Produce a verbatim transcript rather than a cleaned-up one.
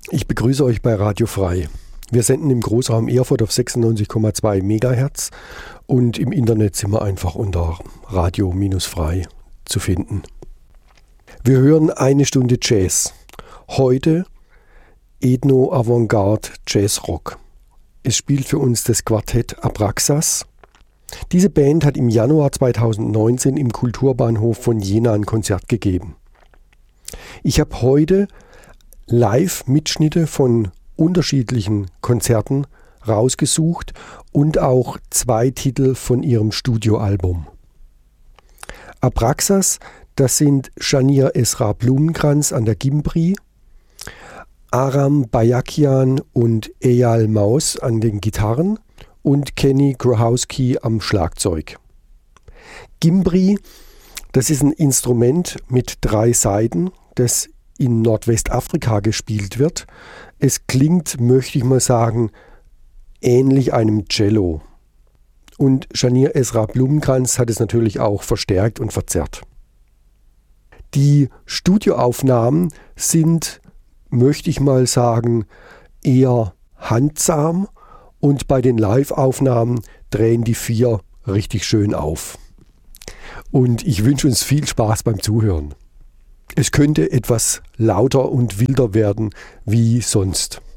Ich begrüße euch bei Radio Frei. Wir senden im Großraum Erfurt auf sechsundneunzig Komma zwei Megahertz und im Internet sind wir einfach unter radio-frei zu finden. Wir hören eine Stunde Jazz. Heute Ethno-Avantgarde Jazzrock. Es spielt für uns das Quartett Abraxas. Diese Band hat im Januar zweitausendneunzehn im Kulturbahnhof von Jena ein Konzert gegeben. Ich habe heute Live-Mitschnitte von unterschiedlichen Konzerten rausgesucht und auch zwei Titel von ihrem Studioalbum. Abraxas, das sind Shania Esra Blumenkranz an der Gimbri, Aram Bayakian und Eyal Maus an den Gitarren und Kenny Grohowski am Schlagzeug. Gimbri, das ist ein Instrument mit drei Saiten, das in Nordwestafrika gespielt wird. Es klingt, möchte ich mal sagen, ähnlich einem Cello. Und Shania Esra Blumenkranz hat es natürlich auch verstärkt und verzerrt. Die Studioaufnahmen sind, möchte ich mal sagen, eher handsam und bei den Live-Aufnahmen drehen die vier richtig schön auf. Und ich wünsche uns viel Spaß beim Zuhören. Es könnte etwas lauter und wilder werden wie sonst.